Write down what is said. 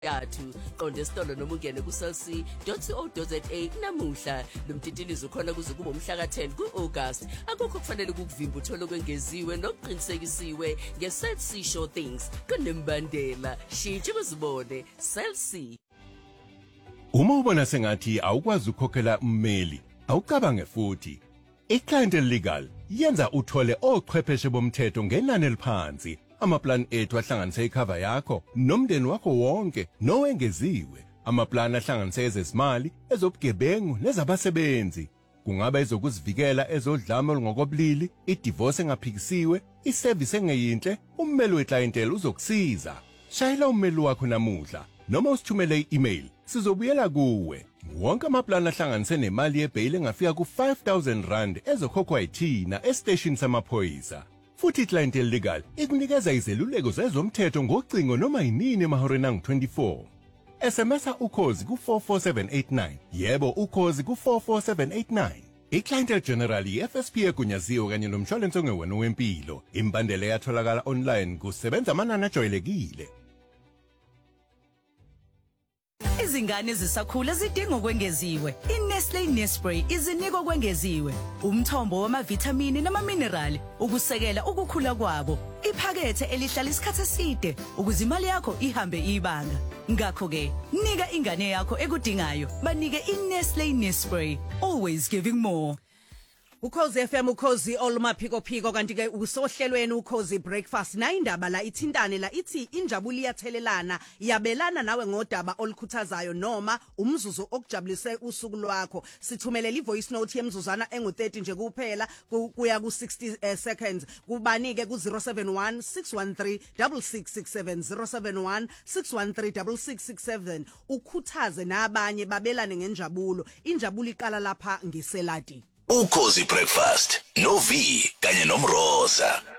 yathu qonde esitolo noma ungene ku-cellc.co.za namuhla. Lo mtitilizo khona kuze kube umhla ka-10 ku-August. Akukho kufanele kukuvimba uthole okwengeziwe nokuqinisekisiwe nge-Cell C Show Things kunembandela. Shitshe kuzibone Cell C. Uma ubona sengathi awukwazi ukukhokhela ummeli, awucabange futhi. I-Client Legal yenza uthole ochwepheshe bomthetho ngenani eliphansi. Amaplan ethu ahlanganise icover yakho nomndeni wakho wonke nowengeziwe. Amaplan ahlanganise ezezimali, ezobugebengu nezabasebenzi. Kungaba ezokuzivikela, ezodlame olungokobulili, i-divorce engaphikisiwe, i-service engeyinhle, ummeli weclientele uzokusiza. Shayela ummeli wakho namuhla noma usithumele i-email, sizobuyela kuwe. Wonke amaplan ahlanganise nemali yebail engafika ku-5,000 rand ezokhokhwa yithina esiteshini samaphoyisa. Futhi i-Client Legal ikunikeza izeluleko zezomthetho ngocingo noma yinini emahoreni angu-24. SMS-a ukhozi ku-44789. Yebo, ukhozi ku-44789. I-Clientele General i-FSP egunyaziwe kanye nomshwalense ongewona wempilo. Imbandela yatholakala online kusebenza amanani ajwayelekile. Izingane zisakhula zidinga okwengeziwe. iNestlé Nespray izinika okwengeziwe. Umthombo wamavithamini namaminerali ukusekela ukukhula kwabo. Iphakethe elihlala isikhathi eside ukuze imali yakho ihambe ibanga. Ngakho ke, nika ingane yakho ekudingayo. Banike iNestlé Nespray. Always giving more. Ukhozi FM ukhozi olumaphiko phiko kanti ke usohlelweni ukhozi breakfast na indaba la ithintane la ithi injabulo iyathelelana yabelana nawe ngodaba olukhuthazayo noma umzuzu okujabulise usuku lwakho. Sithumelela ivoice note yemzuzana engu30 nje kuphela kuya ku60 seconds kubanike ku071 613 6667 071 613 6667 ukhuthaze nabanye babelane ngenjabulo. Injabulo iqala lapha ngeselati. Ukhozi breakfast no V kanye nomroza.